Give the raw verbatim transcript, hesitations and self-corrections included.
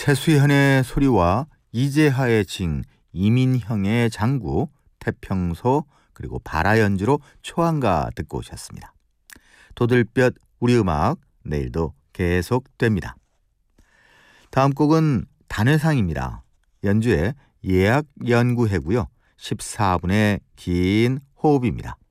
최수현의 소리와 이재하의 징, 이민형의 장구, 태평소, 그리고 바라 연주로 초안가 듣고 오셨습니다. 도들볕 우리 음악 내일도 계속됩니다. 다음 곡은 단회상입니다. 연주의 예약 연구회고요. 십사 분의 긴 호흡입니다.